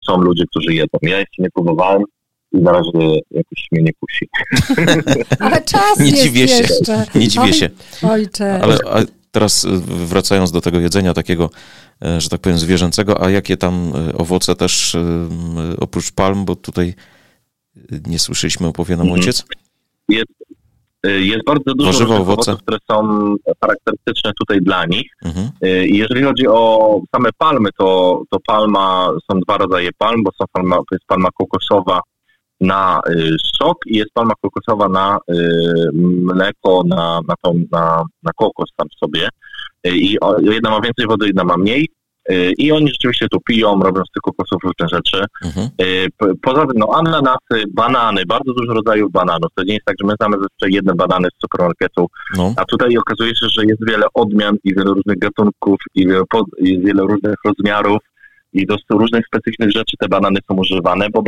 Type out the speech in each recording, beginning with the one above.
są ludzie, którzy jedzą. Ja jeszcze nie próbowałem i na razie jakoś mnie nie kusi. Ale czas nie jest dziwię się. jeszcze. Nie dziwię się. Ojcze. Ale teraz wracając do tego jedzenia takiego, że tak powiem, zwierzęcego, a jakie tam owoce też oprócz palm, bo tutaj nie słyszeliśmy, opowie nam ojciec? Jest bardzo dużo warzywa, różnych owoce, owoców, które są charakterystyczne tutaj dla nich. I jeżeli chodzi o same palmy, to palma, są dwa rodzaje palm, bo to jest palma kokosowa na sok i jest palma kokosowa na mleko, na kokos tam sobie. I jedna ma więcej wody, jedna ma mniej. I oni rzeczywiście tu piją, robią z tych kokosów różne rzeczy. Poza tym, ananasy, banany, bardzo dużo rodzajów bananów. To nie jest tak, że my znamy zazwyczaj jedne banany z supermarketu, a tutaj okazuje się, że jest wiele odmian i wiele różnych gatunków i wiele różnych rozmiarów i do różnych specyficznych rzeczy te banany są używane, bo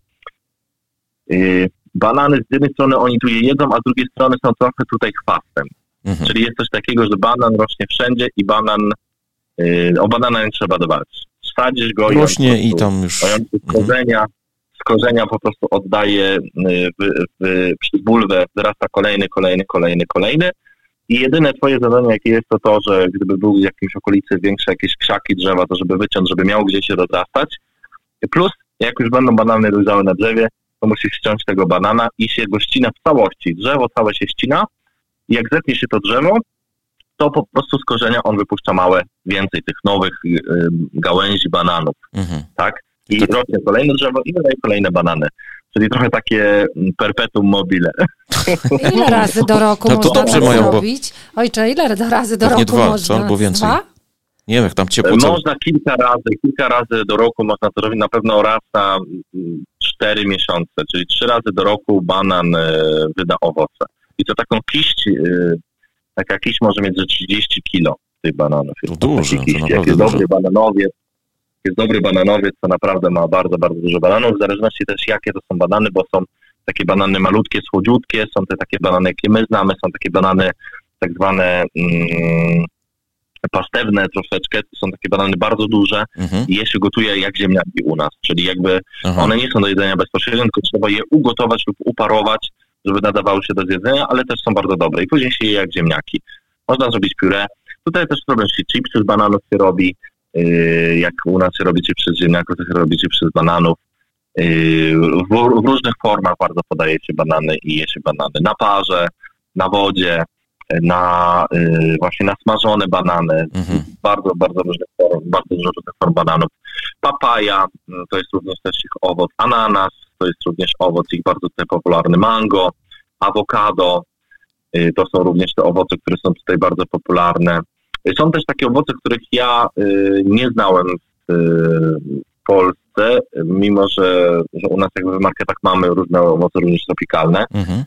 banany z jednej strony oni tu je jedzą, a z drugiej strony są trochę tutaj chwastem. Czyli jest coś takiego, że banan rośnie wszędzie i o banana nie trzeba dbać. Sadzisz go rośnie i tam już... Z korzenia po prostu oddaje przez bulwę, wyrasta kolejny. I jedyne twoje zadanie, jakie jest, to, że gdyby był w jakiejś okolicy większe jakieś krzaki, drzewa, to żeby wyciąć, żeby miał gdzie się rozrastać. Plus, jak już będą banany dojrzałe na drzewie, to musisz ściąć tego banana i się go ścina w całości. Drzewo całe się ścina i jak zetnie się to drzewo, to po prostu z korzenia on wypuszcza więcej tych nowych gałęzi bananów, tak? I rośnie kolejne drzewo i wydaje kolejne banany. Czyli trochę takie perpetuum mobile. Ile razy do roku można tak zrobić? Ojcze, ile razy do roku dwa, można? Albo więcej. Dwa? Nie wiem, jak tam ciepło. Można kilka razy do roku można to robić, na pewno raz na 4 miesiące, czyli 3 razy do roku banan wyda owoce. I to taką kiść, taka kiść może mieć ze 30 kilo tych bananów. To dużo, to naprawdę jest dobry bananowiec, to naprawdę ma bardzo, bardzo dużo bananów, w zależności też jakie to są banany, bo są takie banany malutkie, słodziutkie, są te takie banany, jakie my znamy, są takie banany tak zwane pastewne troszeczkę, to są takie banany bardzo duże i je się gotuje jak ziemniaki u nas, czyli jakby one nie są do jedzenia bezpośrednio, tylko trzeba je ugotować lub uparować, żeby nadawały się do zjedzenia, ale też są bardzo dobre i później się je jak ziemniaki. Można zrobić pióre. Tutaj też problem, jeśli chipsy z bananów się robi, jak u nas się robi chipsy z ziemniaków, to się robi chipsy z bananów. W różnych formach bardzo podaje się banany i je się banany na parze, na wodzie, właśnie na smażone banany. Bardzo, bardzo różnych form, bardzo dużo różnych form bananów. Papaja, to jest również też ich owoc. Ananas, to jest również owoc ich bardzo tutaj popularny. Mango, awokado, to są również te owoce, które są tutaj bardzo popularne. Są też takie owoce, których ja nie znałem w Polsce, mimo że u nas jakby w marketach mamy różne owoce, również tropikalne.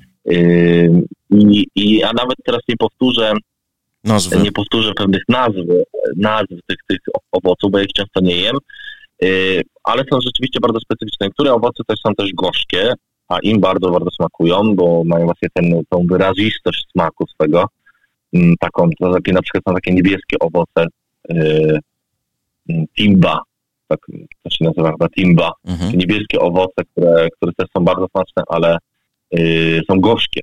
A nawet teraz nie powtórzę pewnych nazw tych owoców, bo ja ich często nie jem, ale są rzeczywiście bardzo specyficzne. Niektóre owoce też są też gorzkie, a im bardzo, bardzo smakują, bo mają właśnie tą wyrazistość smaku swego. Na przykład są takie niebieskie owoce timba, tak to się nazywa chyba timba, niebieskie owoce, które też są bardzo smaczne, ale są gorzkie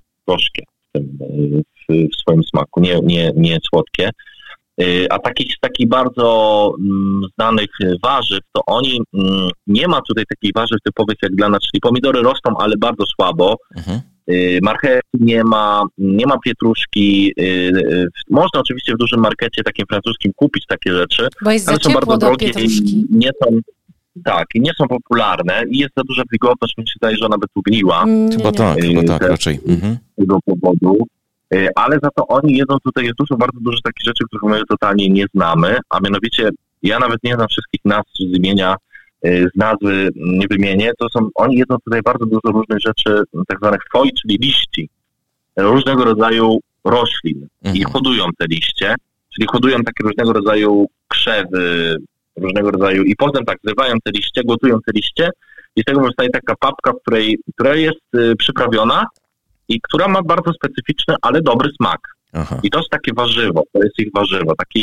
w swoim smaku, nie słodkie. A takich bardzo znanych warzyw, to oni, nie ma tutaj takich warzyw typowych jak dla nas, czyli pomidory rosną, ale bardzo słabo. Marchewki nie ma pietruszki. Można oczywiście w dużym markecie takim francuskim kupić takie rzeczy, bo jest ale za są bardzo drogie pietruszki. i nie są popularne i jest za duża wilgotność, mi się wydaje, że ona by tu gniła. Chyba tak, raczej. Z tego powodu. Ale za to oni jedzą tutaj, jest bardzo dużo takich rzeczy, których my totalnie nie znamy, a mianowicie ja nawet nie znam wszystkich nazw z imienia, z nazwy nie wymienię, oni jedzą tutaj bardzo dużo różnych rzeczy, tak zwanych foi, czyli liści, różnego rodzaju roślin i hodują te liście, czyli hodują takie różnego rodzaju krzewy, różnego rodzaju i potem tak zrywają te liście, gotują te liście i z tego powstaje taka papka, która jest przyprawiona i która ma bardzo specyficzny, ale dobry smak. I to jest takie warzywo, to jest ich warzywo,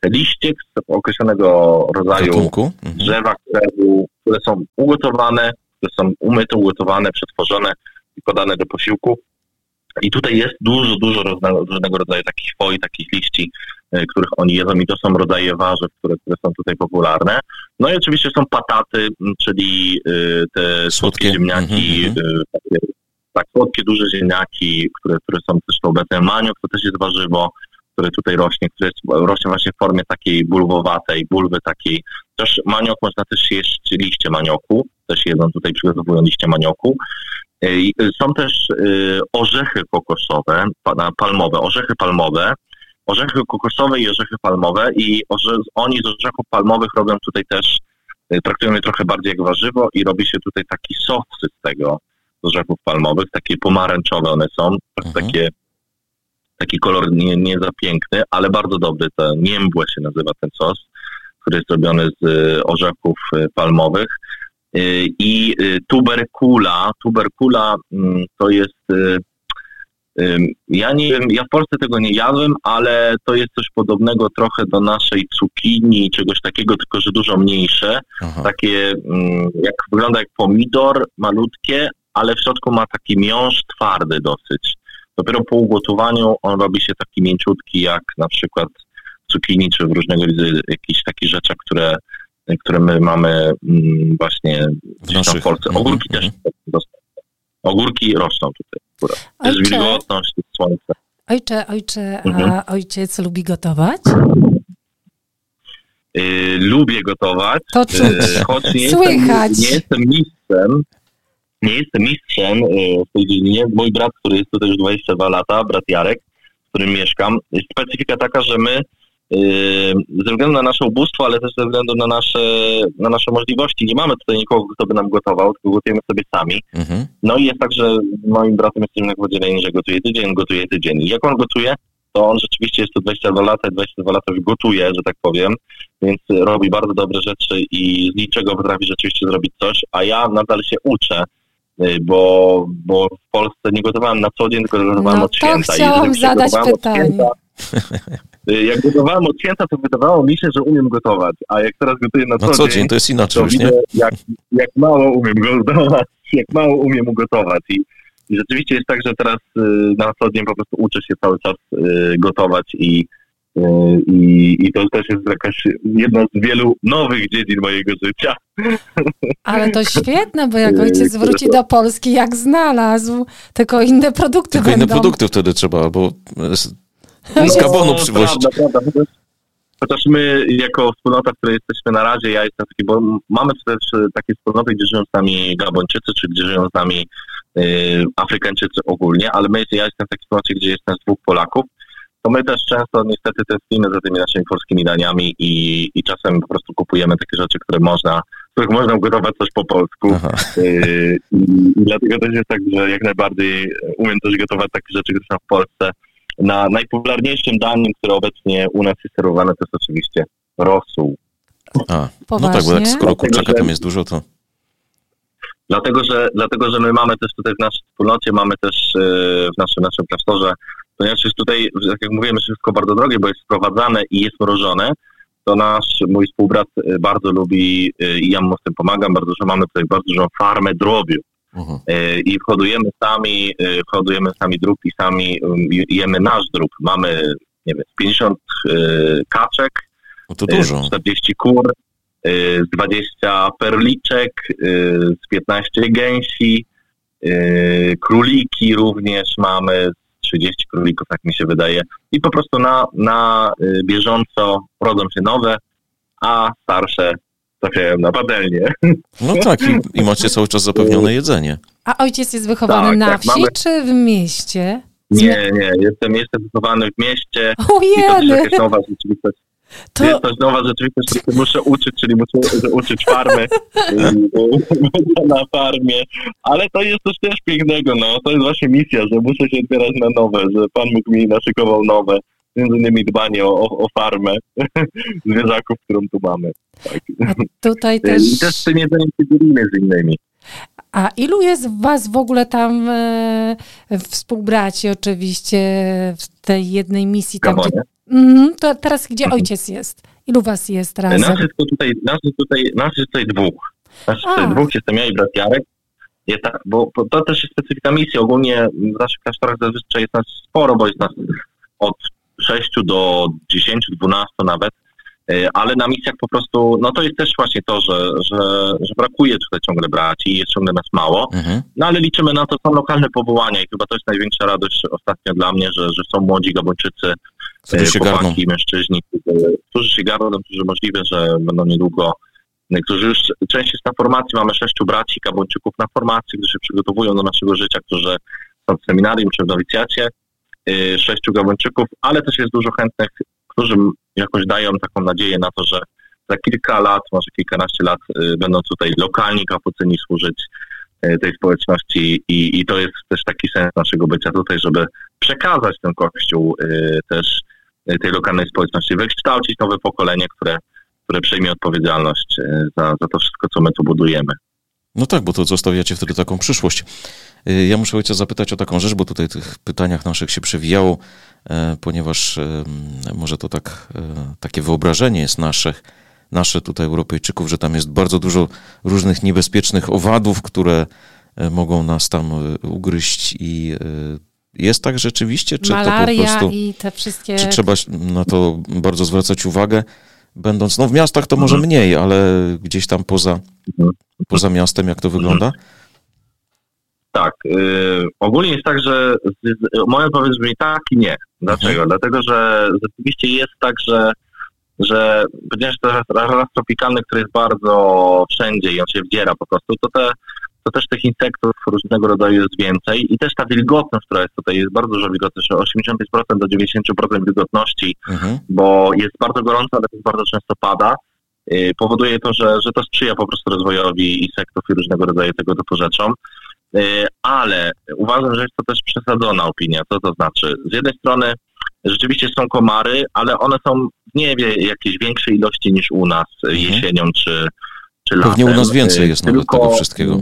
te liście określonego rodzaju drzewa, które są ugotowane, które są umyte, ugotowane, przetworzone i podane do posiłku. I tutaj jest dużo różnego rodzaju takich foi, takich liści, których oni jedzą i to są rodzaje warzyw, które są tutaj popularne. No i oczywiście są pataty, czyli te słodkie ziemniaki, tak słodkie, duże ziemniaki, które są też obecne. Maniok to też jest warzywo, które tutaj rośnie, rośnie właśnie w formie takiej bulwowatej, bulwy takiej. Też maniok można też jeść liście manioku, też jedzą tutaj, przygotowują liście manioku. Są też orzechy kokosowe, palmowe, orzechy palmowe, orzechy kokosowe i orzechy palmowe i oni z orzechów palmowych robią tutaj też, traktują je trochę bardziej jak warzywo i robi się tutaj taki sosy z tego, z orzechów palmowych, takie pomarańczowe one są, taki kolor nie za piękny, ale bardzo dobry, to niembłe się nazywa ten sos, który jest robiony z orzechów palmowych. I tuberkula to jest, ja nie wiem, ja w Polsce tego nie jadłem, ale to jest coś podobnego trochę do naszej cukinii, czegoś takiego, tylko że dużo mniejsze. Takie, wygląda jak pomidor, malutkie, ale w środku ma taki miąższ twardy dosyć. Dopiero po ugotowaniu on robi się taki mięciutki, jak na przykład cukinii, czy w różnego rodzaju jakichś takich rzeczach, które my mamy właśnie w Polsce. Ogórki też dostępne. Ogórki rosną tutaj. Jest wilgotność, jest słońce. Ojcze, a ojciec lubi gotować? Lubię gotować, to czuć. Choć nie jestem mistrzem w tej dziedzinie. Mój brat, który jest tutaj już 22 lata, brat Jarek, z którym mieszkam, jest specyfika taka, że my ze względu na nasze ubóstwo, ale też ze względu na nasze możliwości, nie mamy tutaj nikogo, kto by nam gotował, tylko gotujemy sobie sami. No i jest tak, że moim bratem jesteśmy na podzieleni, że gotuje tydzień. I jak on gotuje, to on rzeczywiście jest tu 22 lata już gotuje, że tak powiem, więc robi bardzo dobre rzeczy i z niczego potrafi rzeczywiście zrobić coś, a ja nadal się uczę, bo w Polsce nie gotowałem na co dzień, tylko gotowałem od święta. Chciałam zadać pytanie. Jak gotowałem od święta, to wydawało mi się, że umiem gotować, a jak teraz gotuję na co dzień, to jest inaczej już, nie? Jak mało umiem gotować, jak mało umiem ugotować. I rzeczywiście jest tak, że teraz na co dzień po prostu uczę się cały czas gotować i to też jest jakaś jedna z wielu nowych dziedzin mojego życia. Ale to świetne, bo jak ojciec wróci do Polski, jak znalazł, tylko inne produkty będą. Inne produkty wtedy trzeba, albo z Gabonu przywozić. Prawda. Chociaż my jako wspólnota, w której jesteśmy na razie, ja jestem taki, bo mamy też takie wspólnoty, gdzie żyją z nami Gabończycy, czy gdzie żyją z nami Afrykańczycy ogólnie, ale ja jestem w takiej wspólnocie, gdzie jestem z 2 Polaków, to my też często niestety tęsknimy za tymi naszymi polskimi daniami i czasem po prostu kupujemy takie rzeczy, których można gotować coś po polsku. I dlatego też jest tak, że jak najbardziej umiem też gotować takie rzeczy, które są w Polsce. Najpopularniejszym daniem, które obecnie u nas jest serwowane, to jest oczywiście rosół. No tak, bo jak skoro kurczaka tam jest dużo, to... Dlatego, że my mamy też tutaj w naszej wspólnocie, mamy też w naszym klasztorze, ponieważ jest tutaj, jak mówiłem, wszystko bardzo drogie, bo jest sprowadzane i jest mrożone, to mój współbrat bardzo lubi i ja mu z tym pomagam, bardzo dużo, mamy tutaj bardzo dużą farmę drobiu. I hodujemy sami drób i sami jemy nasz drób. Mamy, nie wiem, 50 kaczek, to dużo. 40 kur, z 20 perliczek, z 15 gęsi, króliki również mamy, 30 królików, tak mi się wydaje. I po prostu na bieżąco rodzą się nowe, a starsze trafiają na patelnię. No tak, i macie cały czas zapewnione jedzenie. A ojciec jest wychowany na wsi czy w mieście? Nie, jestem wychowany w mieście. Ojej! I to jest jakaś nowa rzeczywistość. Jest to nowa rzeczywistość, której muszę uczyć, czyli muszę uczyć farmy na farmie, ale to jest coś też pięknego, to jest właśnie misja, że muszę się otwierać na nowe, że Pan Bóg mi naszykował nowe, między innymi dbanie o farmę zwierzaków, którą tu mamy. Tak. A tutaj też... I też z tym jedzeniem się dzielimy z innymi. A ilu jest was w ogóle tam współbraci oczywiście w tej jednej misji? Tam, gdzie, to teraz gdzie ojciec jest? Ilu was jest razem? Nas jest tutaj dwóch. Dwóch, jestem ja i brat Jarek. Tak, bo to też jest specyfika misji. Ogólnie w naszych klasztorach zazwyczaj jest nas sporo, bo jest nas od 6 do 10, 12 nawet. Ale na misjach po prostu, no to jest też właśnie to, że brakuje tutaj ciągle braci i jest ciągle nas mało. No ale liczymy na to, są lokalne powołania i chyba to jest największa radość ostatnio dla mnie, że są młodzi Gabończycy, chłopaki, mężczyźni, którzy się garną, którzy możliwe, że będą niedługo, którzy już częściej jest na formacji. Mamy 6 braci Gabończyków na formacji, którzy się przygotowują do naszego życia, którzy są w seminarium czy w nowicjacie. 6 Gabończyków, ale też jest dużo chętnych, którzy jakoś dają taką nadzieję na to, że za kilka lat, może kilkanaście lat będą tutaj lokalni kapucyni służyć tej społeczności i to jest też taki sens naszego bycia tutaj, żeby przekazać ten Kościół też tej lokalnej społeczności, wykształcić nowe pokolenie, które przejmie odpowiedzialność za to wszystko, co my tu budujemy. No tak, bo to zostawiacie wtedy taką przyszłość. Ja muszę ojca zapytać o taką rzecz, bo tutaj w tych pytaniach naszych się przewijało, ponieważ może to takie wyobrażenie jest nasze tutaj Europejczyków, że tam jest bardzo dużo różnych niebezpiecznych owadów, które mogą nas tam ugryźć i jest tak rzeczywiście? Czy malaria to po prostu, i te wszystkie... Czy trzeba na to bardzo zwracać uwagę? Będąc, w miastach to może mniej, ale gdzieś tam poza miastem, jak to wygląda? Tak. Ogólnie jest tak, że moja odpowiedź brzmi tak i nie. Dlaczego? Dlatego, że rzeczywiście jest tak, że ponieważ to jest raz tropikalny, który jest bardzo wszędzie i on się wdziera po prostu, to też tych insektów różnego rodzaju jest więcej i też ta wilgotność, która jest tutaj, jest bardzo dużo wilgotności, 85% do 90% wilgotności, bo jest bardzo gorąco, ale też bardzo często pada. Powoduje to, że to sprzyja po prostu rozwojowi insektów i różnego rodzaju tego typu rzeczom. Ale uważam, że jest to też przesadzona opinia. Co to znaczy? Z jednej strony rzeczywiście są komary, ale one są nie wie jakiejś większej ilości niż u nas jesienią czy latem. Pewnie u nas więcej jest nawet tego wszystkiego.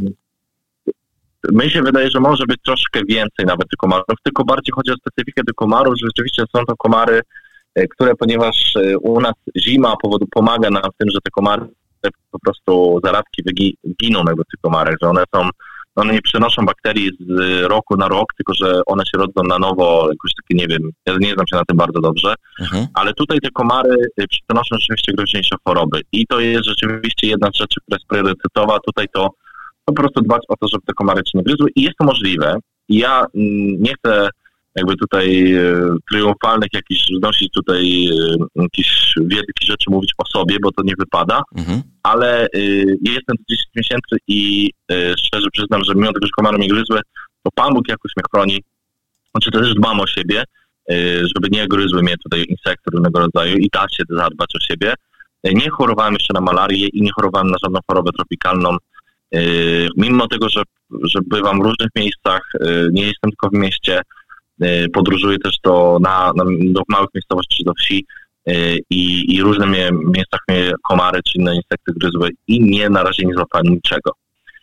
Mi się wydaje, że może być troszkę więcej nawet tych komarów, tylko bardziej chodzi o specyfikę tych komarów, że rzeczywiście są to komary, które ponieważ u nas zima pomaga nam w tym, że te komary po prostu zaradki giną jakby w tych komarach, że one nie przenoszą bakterii z roku na rok, tylko że one się rodzą na nowo, jakoś takie, nie wiem, ja nie znam się na tym bardzo dobrze, ale tutaj te komary przenoszą rzeczywiście groźniejsze choroby i to jest rzeczywiście jedna z rzeczy, która jest priorytetowa, tutaj to po prostu dbać o to, żeby te komary ci nie gryzły i jest to możliwe. I ja nie chcę jakby tutaj triumfalnych jakichś znosić tutaj jakieś wielkie rzeczy mówić o sobie, bo to nie wypada, ale jestem tu 10 miesięcy i szczerze przyznam, że mimo tego, że komary mnie gryzły, to Pan Bóg jakoś mnie chroni. Znaczy też dbam o siebie, żeby nie gryzły mnie tutaj insekty różnego rodzaju i da się zadbać o siebie. Nie chorowałem jeszcze na malarię i nie chorowałem na żadną chorobę tropikalną. Mimo tego, że bywam w różnych miejscach, nie jestem tylko w mieście, podróżuję też do małych miejscowości czy do wsi i różne miejscach mnie komary czy inne insekty gryzły i na razie nie złapałem niczego.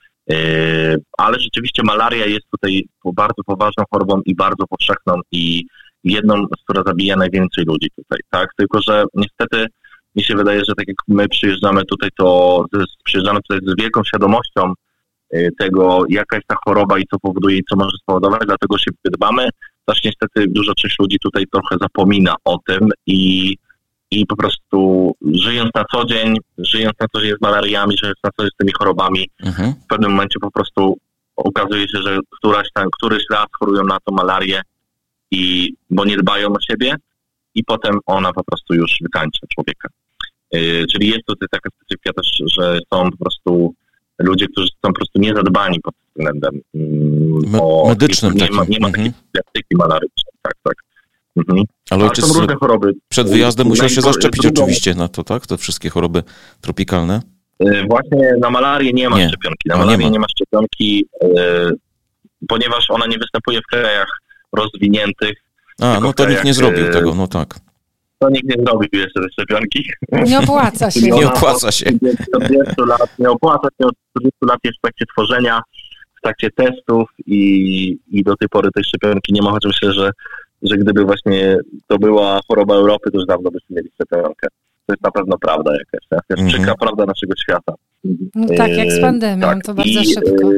Ale rzeczywiście malaria jest tutaj bardzo poważną chorobą i bardzo powszechną i jedną, która zabija najwięcej ludzi tutaj, tak? Tylko że niestety mi się wydaje, że tak jak my przyjeżdżamy tutaj z wielką świadomością tego, jaka jest ta choroba i co powoduje i co może spowodować, dlatego się dbamy. Też niestety duża część ludzi tutaj trochę zapomina o tym i po prostu żyjąc na co dzień z malariami, żyjąc na co dzień z tymi chorobami, w pewnym momencie po prostu okazuje się, że któryś raz chorują na to malarię bo nie dbają o siebie i potem ona po prostu już wykańcza człowieka. Czyli jest tutaj taka specyfika też, że są po prostu ludzie, którzy są po prostu niezadbani pod względem medycznym. Nie ma takiej diagnostyki malarycznej. Tak. Ale ojciec są różne choroby. Przed wyjazdem musiał się zaszczepić oczywiście na to, tak? Te wszystkie choroby tropikalne. Właśnie na malarię nie ma szczepionki. Na malarię nie ma szczepionki, ponieważ ona nie występuje w krajach rozwiniętych. No to nikt nie zrobił tego, no tak. To nikt nie zrobił jeszcze tej szczepionki. Nie opłaca się. Nie opłaca się. Nie opłaca się, od 40 lat jest w trakcie tworzenia w trakcie testów i do tej pory tej szczepionki nie ma, choć myślę, że gdyby właśnie to była choroba Europy, to już dawno byśmy mieli szczepionkę. To jest na pewno prawda jakaś przykra prawda naszego świata. No tak, jak z pandemią, tak, to bardzo szybko.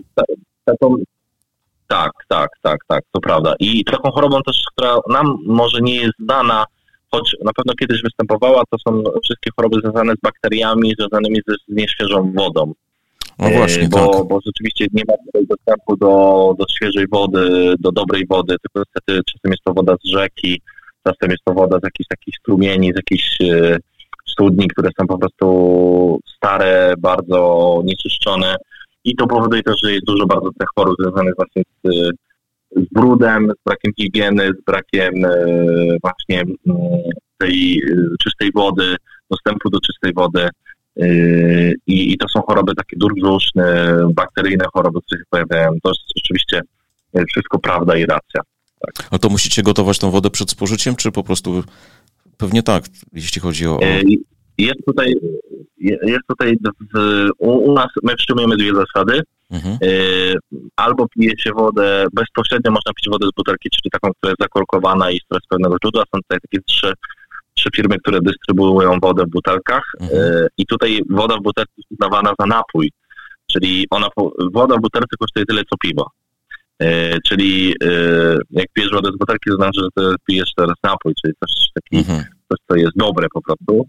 Tak, to prawda. I taką chorobą też, która nam może nie jest znana, choć na pewno kiedyś występowała, to są wszystkie choroby związane z bakteriami, związanymi z nieświeżą wodą. No właśnie, bo rzeczywiście nie ma tutaj dostępu do świeżej wody, do dobrej wody, tylko niestety czasem jest to woda z rzeki, czasem jest to woda z jakichś takich strumieni, z jakichś studni, które są po prostu stare, bardzo nieczyszczone i to powoduje też, że jest dużo bardzo tych chorób związanych właśnie z brudem, z brakiem higieny, z brakiem właśnie tej czystej wody, dostępu do czystej wody. I to są choroby takie durbrzuszne, bakteryjne choroby, które się pojawiają. To jest rzeczywiście wszystko prawda i racja. Tak. A to musicie gotować tą wodę przed spożyciem, czy po prostu pewnie tak, jeśli chodzi o... Jest tutaj u nas, my przyjmujemy dwie zasady. Albo pije się wodę, bezpośrednio można pić wodę z butelki, czyli taką, która jest zakorkowana i która jest z pewnego źródła. Są tutaj takie trzy firmy, które dystrybuują wodę w butelkach i tutaj woda w butelce jest uznawana za napój, czyli woda w butelce kosztuje tyle, co piwo. Czyli jak pijesz wodę z butelki, to znaczy, że ty pijesz teraz napój, czyli coś, co jest dobre po prostu.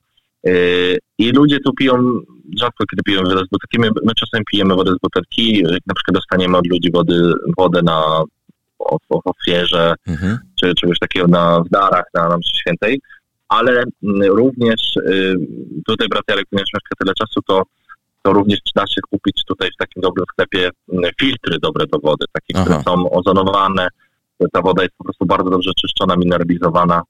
I ludzie tu piją, rzadko kiedy piją wodę z butelki, my czasem pijemy wodę z butelki, na przykład dostaniemy od ludzi wodę na ofierze, czy czegoś takiego w darach, na mszy świętej, ale również tutaj brat Jarek, ponieważ mieszka tyle czasu, to również da się kupić tutaj w takim dobrym sklepie filtry dobre do wody, takie, które są ozonowane, ta woda jest po prostu bardzo dobrze czyszczona, mineralizowana,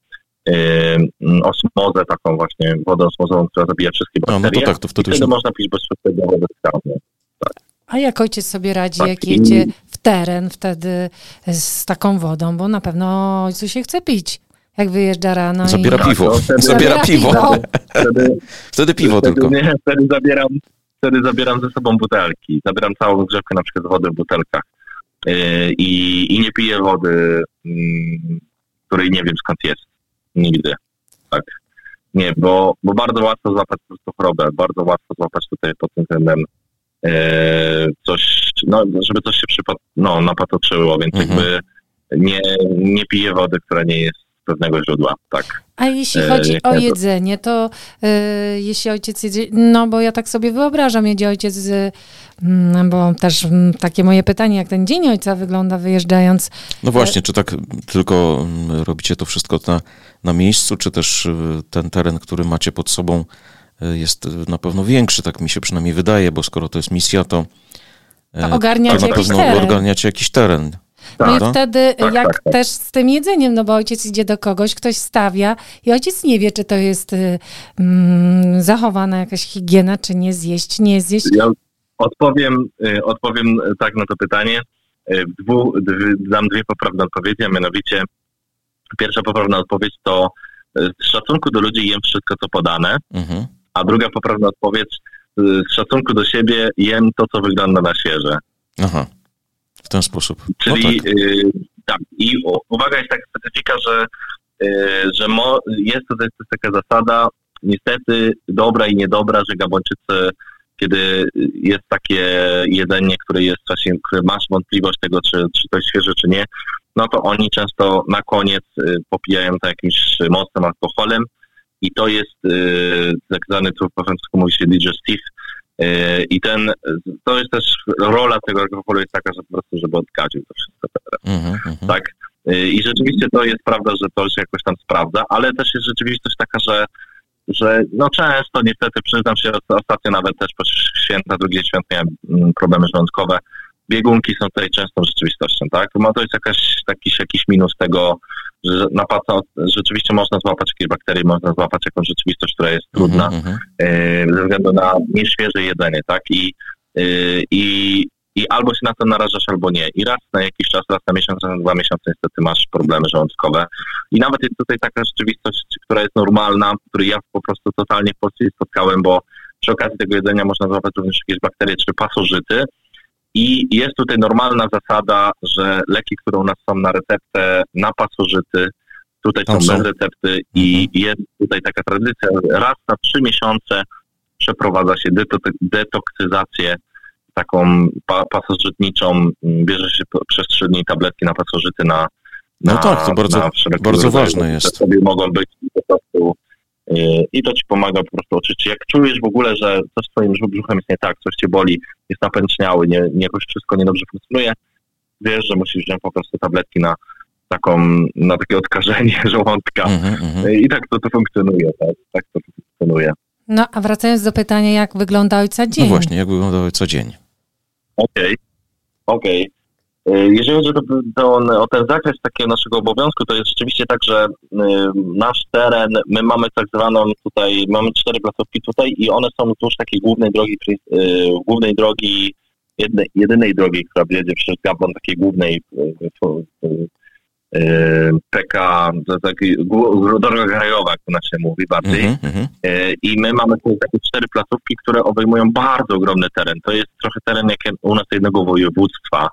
osmozę, taką właśnie wodę osmozową, która zabija wszystkie bakterie. To wtedy można pić bezpośrednio wodę z kranu. Tak. A jak ojciec sobie radzi, jak jedzie w teren wtedy z taką wodą, bo na pewno ojcu się chce pić, jak wyjeżdża rano. Zabiera piwo. Zabiera piwo. Wtedy piwo tylko. Nie, wtedy zabieram ze sobą butelki. Zabieram całą grzewkę na przykład wody w butelkach. I nie piję wody, której nie wiem skąd jest. Nigdy. Tak. Nie, bo bardzo łatwo złapać po prostu chorobę. Bardzo łatwo złapać tutaj pod tym względem coś, żeby coś się napatoczyło, więc jakby nie piję wody, która nie jest z pewnego źródła, tak. A jeśli chodzi o jedzenie, to jeśli ojciec jedzie, bo ja tak sobie wyobrażam, jedzie ojciec, bo też takie moje pytanie, jak ten dzień ojca wygląda wyjeżdżając. No właśnie, czy tak tylko robicie to wszystko na miejscu, czy też ten teren, który macie pod sobą jest na pewno większy, tak mi się przynajmniej wydaje, bo skoro to jest misja, to ogarniacie na pewno ogarniacie jakiś teren. No i wtedy też z tym jedzeniem, bo ojciec idzie do kogoś, ktoś stawia i ojciec nie wie, czy to jest zachowana jakaś higiena, czy nie zjeść. Ja odpowiem tak na to pytanie. Dam dwie poprawne odpowiedzi, a mianowicie pierwsza poprawna odpowiedź to z szacunku do ludzi jem wszystko, co podane, a druga poprawna odpowiedź z szacunku do siebie jem to, co wygląda na świeże. Aha. W ten sposób. Czyli tak. I uwaga, jest taka specyfika, że jest to taka zasada, niestety dobra i niedobra, że Gabończycy, kiedy jest takie jedzenie, które jest właśnie, które masz wątpliwość tego, czy to jest świeże, czy nie, no to oni często na koniec popijają to jakimś mocnym alkoholem i to jest tak zwany, tu po francusku mówi się digestive. I to jest też rola tego alkoholu jest taka, że po prostu, żeby odkadził to wszystko teraz. Tak? I rzeczywiście to jest prawda, że to się jakoś tam sprawdza, ale też jest rzeczywistość taka, że często niestety, przyznam się, ostatnio nawet też po święta, drugie święta miałem problemy żołądkowe. Biegunki są tutaj częstą rzeczywistością, tak? To jest jakiś minus tego, że rzeczywiście można złapać jakieś bakterie, można złapać jakąś rzeczywistość, która jest trudna ze względu na nieświeże jedzenie, tak? I albo się na to narażasz, albo nie. I raz na jakiś czas, raz na miesiąc, raz na 2 miesiące niestety masz problemy żołądkowe. I nawet jest tutaj taka rzeczywistość, która jest normalna, której ja po prostu totalnie w Polsce spotkałem, bo przy okazji tego jedzenia można złapać również jakieś bakterie czy pasożyty. I jest tutaj normalna zasada, że leki, które u nas są na receptę, na pasożyty, tutaj są bez recepty i jest tutaj taka tradycja, raz na 3 miesiące przeprowadza się detoksyzację taką pasożytniczą, bierze się przez 3 dni tabletki na pasożyty to bardzo ważne jest. Sobie mogą być po prostu i to ci pomaga po prostu oczyścić. Jak czujesz w ogóle, że coś z twoim brzuchem jest nie tak, coś cię boli, jest napęczniały, nie jakoś wszystko niedobrze funkcjonuje, wiesz, że musisz wziąć po prostu tabletki na takie odkażenie żołądka. I tak to funkcjonuje. Tak to funkcjonuje. No, a wracając do pytania, jak wygląda Ojca Dzień? No właśnie, jak wygląda Ojca Dzień? Okej. Jeżeli chodzi o ten zakres takiego naszego obowiązku, to jest rzeczywiście tak, że nasz teren, my mamy tak zwaną tutaj, mamy 4 placówki tutaj i one są wzdłuż takiej głównej drogi, jedynej drogi, która wiedzie przez Gabon, takiej głównej PK, droga krajowa, jak to się mówi bardziej. I my mamy tu takie 4 placówki, które obejmują bardzo ogromny teren. To jest trochę teren jak u nas jednego województwa.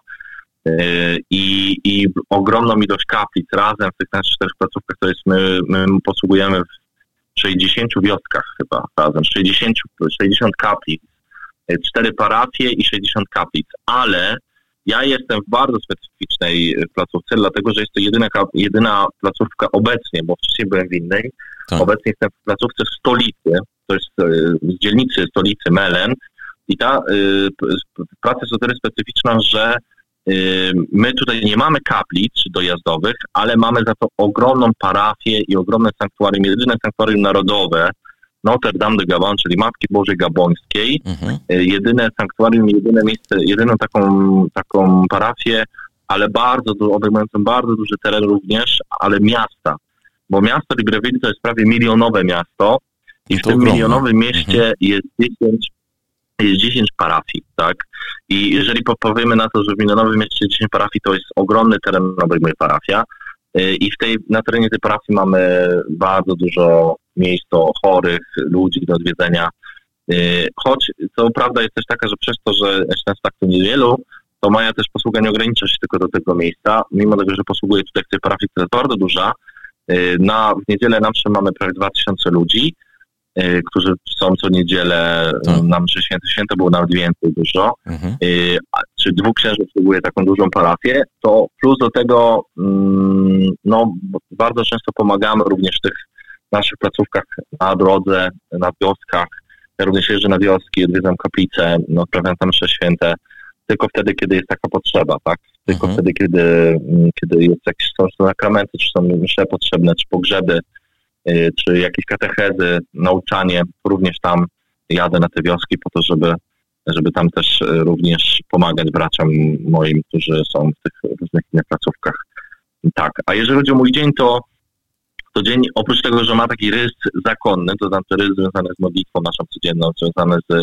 I ogromną ilość kaplic razem w tych naszych 4 placówkach, to jest my posługujemy w 60 wioskach chyba razem, 60 kaplic, 4 parafie i 60 kaplic, ale ja jestem w bardzo specyficznej placówce, dlatego że jest to jedyna placówka obecnie, bo wcześniej byłem w innej, obecnie jestem w placówce w stolicy, to jest z dzielnicy stolicy Melen i ta praca jest o tyle specyficzna, że my tutaj nie mamy kaplic dojazdowych, ale mamy za to ogromną parafię i ogromne sanktuarium, jedyne sanktuarium narodowe Notre Dame de Gabon, czyli Matki Bożej Gabońskiej. Jedyne sanktuarium, jedyne miejsce, jedyną taką parafię, ale obejmującą bardzo duży teren również, ale miasta. Bo miasto Libreville to jest prawie milionowe miasto i w tym milionowym mieście jest 10 parafii, tak? I jeżeli powiemy na to, że w milionowym mieście 10 parafii, to jest ogromny teren, obejmuje parafia. I na terenie tej parafii mamy bardzo dużo miejsc do chorych, ludzi do odwiedzenia. Choć co prawda jest też taka, że przez to, że jest nas tak tu niewielu, to moja też posługa nie ogranicza się tylko do tego miejsca. Mimo tego, że posługuję tutaj w tej parafii, która jest bardzo duża, w niedzielę na mszy mamy prawie 2000 ludzi, którzy są co niedzielę na mszy święte było nawet więcej dużo, czy 2 księży obsługuje taką dużą parafię, to plus do tego bardzo często pomagamy również w tych naszych placówkach na drodze, na wioskach. Ja również jeżdżę na wioski, odwiedzam kaplice, odprawiam tam msze święte, tylko wtedy, kiedy jest taka potrzeba, tak? Tylko wtedy, kiedy jest jakieś są sakramenty, czy są msze potrzebne, czy pogrzeby, czy jakieś katechezy, nauczanie, również tam jadę na te wioski po to, żeby tam też również pomagać braciom moim, którzy są w tych różnych innych placówkach. Tak, a jeżeli chodzi o mój dzień, to dzień, oprócz tego, że ma taki rys zakonny, to znaczy rys związany z modlitwą naszą codzienną, związany z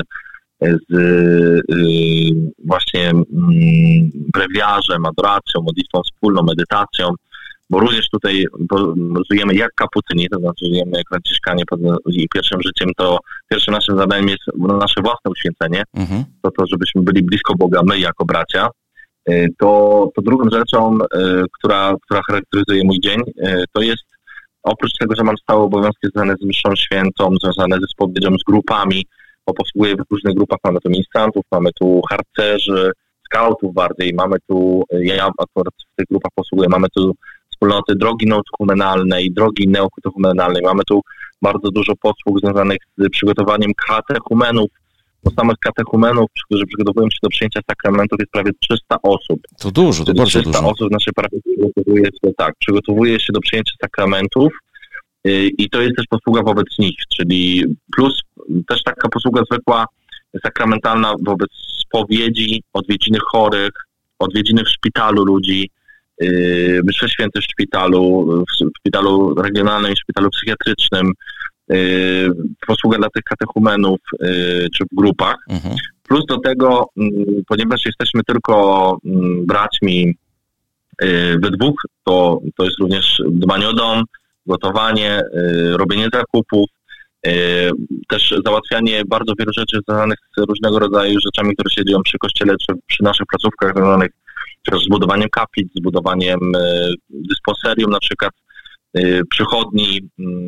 właśnie brewiarzem, adoracją, modlitwą wspólną, medytacją, bo również tutaj żyjemy jak kapucyni, to znaczy żyjemy jak franciszkanie i pierwszym naszym zadaniem jest nasze własne uświęcenie, to żebyśmy byli blisko Boga, my jako bracia. To drugą rzeczą, która charakteryzuje mój dzień, to jest oprócz tego, że mam stałe obowiązki związane z mszą świętą, związane ze spowiedzią, z grupami, bo posługuję w różnych grupach, mamy tu ministrantów, mamy tu harcerzy, skautów bardziej, mamy tu, ja akurat w tych grupach posługuję, mamy tu wspólnoty drogi neokumenalnej, drogi neokumenalnej, mamy tu bardzo dużo posług związanych z przygotowaniem katechumenów, bo samych katechumenów, którzy przygotowują się do przyjęcia sakramentów, jest prawie 300 osób. To dużo, to bardzo dużo. 300 osób w naszej parafii przygotowuje się do przyjęcia sakramentów i to jest też posługa wobec nich, czyli plus też taka posługa zwykła, sakramentalna wobec spowiedzi, odwiedziny chorych, odwiedziny w szpitalu ludzi, msze święte w szpitalu regionalnym i szpitalu psychiatrycznym, posługa dla tych katechumenów czy w grupach. Plus do tego, ponieważ jesteśmy tylko braćmi we dwóch, to jest również dbanie o dom, gotowanie, robienie zakupów, Też załatwianie bardzo wielu rzeczy związanych z różnego rodzaju rzeczami, które się dzieją przy kościele, czy przy naszych placówkach związanych z budowaniem kaplic, z budowaniem dysponserium, na przykład przychodni.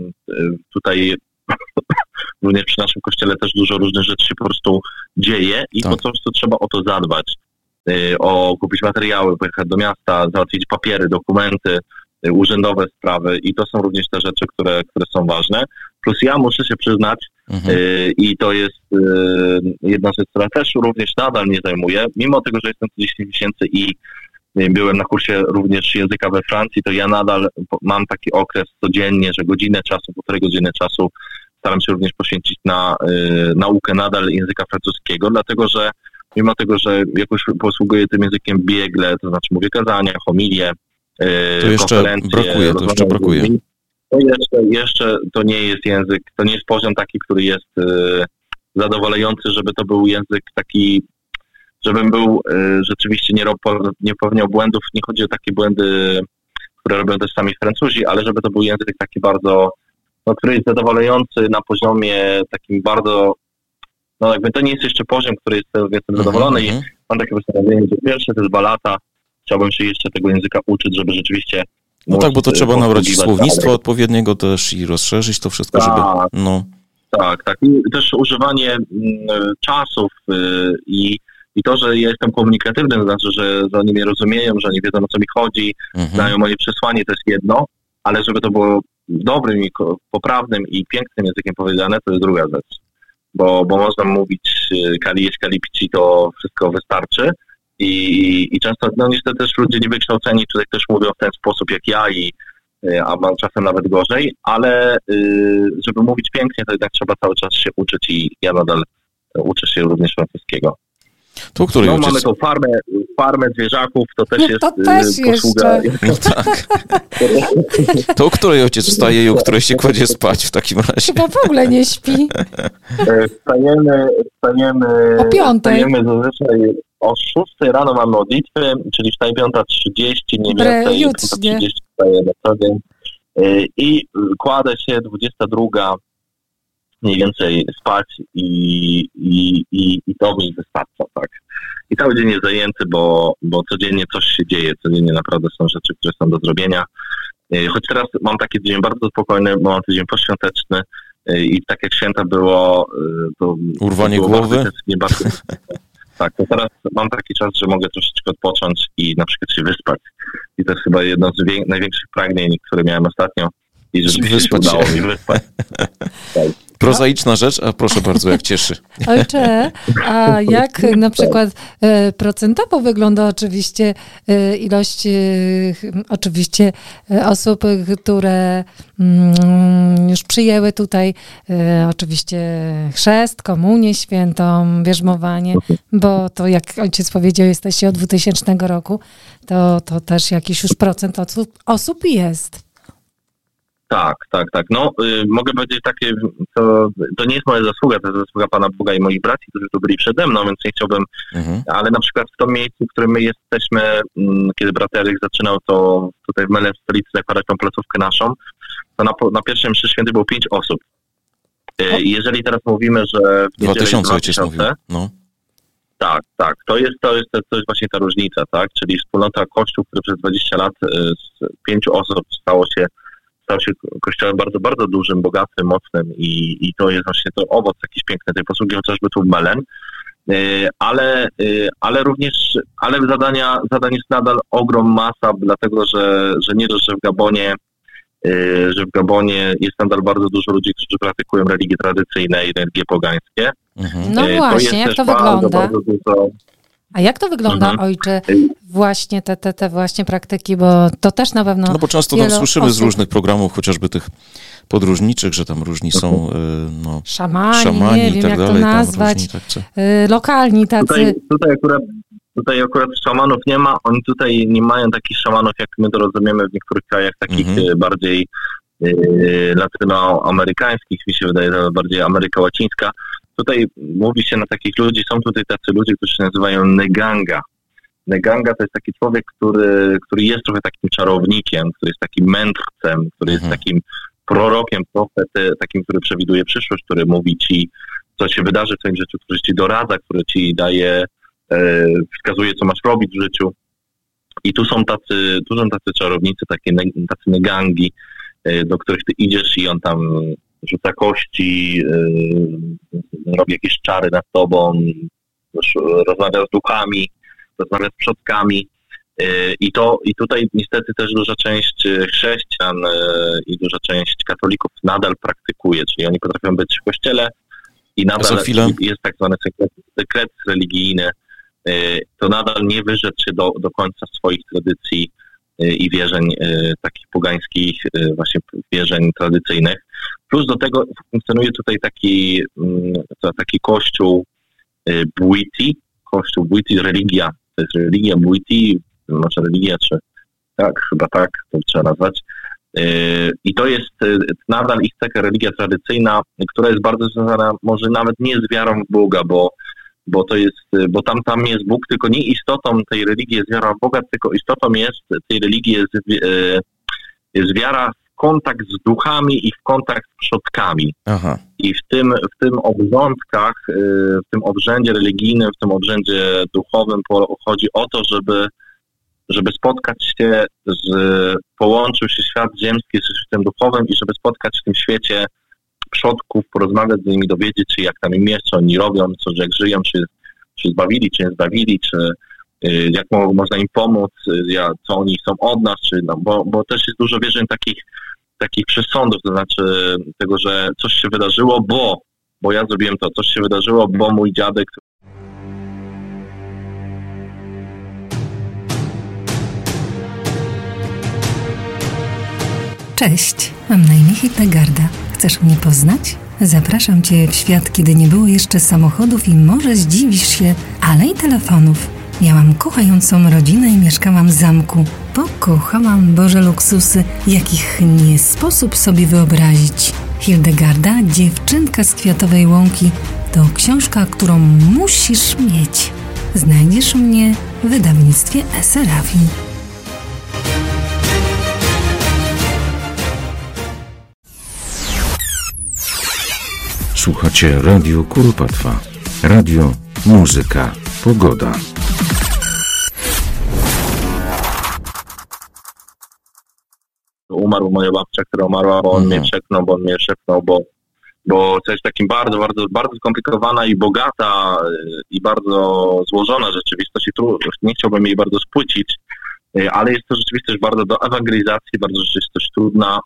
Tutaj również przy naszym kościele też dużo różnych rzeczy się po prostu dzieje i po prostu trzeba o to zadbać. Kupić materiały, pojechać do miasta, załatwić papiery, dokumenty, urzędowe sprawy i to są również te rzeczy, które są ważne. Plus ja muszę się przyznać i to jest jedna rzecz, która też również nadal mnie zajmuje, mimo tego, że jestem 10 miesięcy i byłem na kursie również języka we Francji, to ja nadal mam taki okres codziennie, że godzinę czasu, 1,5 godziny czasu staram się również poświęcić na naukę nadal języka francuskiego, dlatego że mimo tego, że jakoś posługuję tym językiem biegle, to znaczy mówię kazania, homilie, to jeszcze brakuje. To jeszcze to nie jest język, to nie jest poziom taki, który jest zadowalający, żeby to był język taki, żebym był rzeczywiście nie popełniał błędów. Nie chodzi o takie błędy, które robią też sami Francuzi, ale żeby to był język taki bardzo, który jest zadowalający na poziomie takim bardzo, jakby to nie jest jeszcze poziom, który jestem zadowolony i mam takie postanowienie, że pierwsze te 2 lata chciałbym się jeszcze tego języka uczyć, żeby rzeczywiście... No tak, bo to trzeba nabrać słownictwa odpowiedniego też i rozszerzyć to wszystko, żeby... Tak. I też używanie czasów i to, że ja jestem komunikatywny, to znaczy, że oni mnie rozumieją, że oni wiedzą, o co mi chodzi, znają moje przesłanie, to jest jedno, ale żeby to było dobrym i poprawnym i pięknym językiem powiedziane, to jest druga rzecz. Bo można mówić kali jeść, kali pić i to wszystko wystarczy. I często, niestety też ludzie niewykształceni tutaj też mówią w ten sposób jak ja, a mam czasem nawet gorzej, ale żeby mówić pięknie, to jednak trzeba cały czas się uczyć i ja nadal uczę się również francuskiego. Mamy tą farmę zwierzaków, to też jest posługa. Tak. To u której ojciec wstaje i u której się kładzie spać w takim razie? Chyba w ogóle nie śpi. Wstajemy o 5:00. Wstajemy zazwyczaj o 6:00 rano mamy modlitwy, czyli wstaje 5:30 mniej więcej, 5:30 wstaje na co dzień i kładę się 22:00 mniej więcej spać i to mi wystarcza, tak. I cały dzień jest zajęty, bo codziennie coś się dzieje, codziennie naprawdę są rzeczy, które są do zrobienia. Choć teraz mam taki dzień bardzo spokojny, bo mam tydzień poświąteczny i tak jak święta było... to urwanie głowy? Tak, to teraz mam taki czas, że mogę troszeczkę odpocząć i na przykład się wyspać. I to jest chyba jedno z największych pragnień, które miałem ostatnio. I rzeczywiście się udało mi wyspać. Tak. Prozaiczna rzecz, a proszę bardzo, jak cieszy. Ojcze, a jak na przykład procentowo wygląda oczywiście ilość osób, które już przyjęły tutaj oczywiście chrzest, komunię świętą, bierzmowanie, bo to jak ojciec powiedział, jesteście od 2000 roku, to też jakiś już procent osób jest. Tak. Mogę powiedzieć takie, to nie jest moja zasługa, to jest zasługa Pana Boga i moich braci, którzy tu byli przede mną, więc nie chciałbym, ale na przykład w tym miejscu, w którym my jesteśmy, kiedy brat Eryk zaczynał to tutaj w Melen w stolicy zakładać tą placówkę naszą, to na pierwszym mszy święty było 5 osób. Jeżeli teraz mówimy, że w niedzielę 2000, Tak. To jest właśnie ta różnica, tak? Czyli wspólnota Kościół, który przez 20 lat z 5 osób stał się kościołem bardzo, bardzo dużym, bogatym, mocnym i to jest właśnie to owoc jakiś piękny tej posługi, chociażby tu w Melen. Ale również, zadań jest nadal ogrom masa, dlatego że nie dość, że w Gabonie jest nadal bardzo dużo ludzi, którzy praktykują religie tradycyjne i religie pogańskie. No właśnie, jak to wygląda? Bardzo dużo... A jak to wygląda, ojcze, właśnie te właśnie praktyki, bo to też na pewno... No bo często tam słyszymy z różnych programów, chociażby tych podróżniczych, że tam różni są szamani nie wiem, i tak jak dalej, to nazwać, lokalni tacy. Tutaj akurat szamanów nie ma, oni tutaj nie mają takich szamanów, jak my to rozumiemy w niektórych krajach takich bardziej latynoamerykańskich, mi się wydaje, że bardziej Ameryka Łacińska. Tutaj mówi się na takich ludzi, są tutaj tacy ludzie, którzy się nazywają neganga. Neganga to jest taki człowiek, który jest trochę takim czarownikiem, który jest takim mędrcem, który jest takim prorokiem, takim, który przewiduje przyszłość, który mówi ci, co się wydarzy w twoim życiu, który ci doradza, który ci daje, wskazuje, co masz robić w życiu. I tu są tacy czarownicy, tacy negangi, do których ty idziesz i on tam rzuca kości, robi jakieś czary nad tobą, rozmawia z duchami, rozmawia z przodkami. I tutaj niestety też duża część chrześcijan i duża część katolików nadal praktykuje, czyli oni potrafią być w kościele i nadal jest tak zwany sekret religijny, to nadal nie wyrzec się do końca swoich tradycji i wierzeń takich pogańskich, właśnie wierzeń tradycyjnych. Plus do tego funkcjonuje tutaj taki kościół Bwiti, religia. To jest religia Bwiti, może religia, czy tak, chyba tak, to trzeba nazwać. I to jest nadal ich taka religia tradycyjna, która jest bardzo związana może nawet nie z wiarą w Boga, bo tam jest Bóg, tylko nie istotą tej religii jest wiara w Boga, tylko istotą tej religii jest wiara w kontakt z duchami i w kontakt z przodkami. Aha. I w tym obrządkach, w tym obrzędzie religijnym, w tym obrzędzie duchowym chodzi o to, żeby spotkać się połączył się świat ziemski z światem duchowym i żeby spotkać w tym świecie przodków, porozmawiać z nimi, dowiedzieć się, jak tam im jest, co oni robią, jak żyją, czy zbawili, czy nie zbawili, czy jak można im pomóc, co oni są od nas, bo też jest dużo wierzeń takich przesądów, to znaczy tego, że coś się wydarzyło, bo ja zrobiłem to, coś się wydarzyło, bo mój dziadek. Cześć, mam na imię Hildegarda. Chcesz mnie poznać? Zapraszam Cię w świat, kiedy nie było jeszcze samochodów i może zdziwisz się, ale i telefonów. Miałam kochającą rodzinę i mieszkałam w zamku. Pokochałam Boże luksusy, jakich nie sposób sobie wyobrazić. Hildegarda, dziewczynka z Kwiatowej Łąki, to książka, którą musisz mieć. Znajdziesz mnie w wydawnictwie Serafin. Słuchacie Radio Kuropatwa. Radio, muzyka, pogoda. Umarł moja babcia, która umarła, bo on mnie szepnął, bo to jest takim bardzo, bardzo, bardzo skomplikowana i bogata i bardzo złożona rzeczywistość i nie chciałbym jej bardzo spłycić, ale jest to rzeczywistość bardzo do ewangelizacji, bardzo rzeczywistość trudna,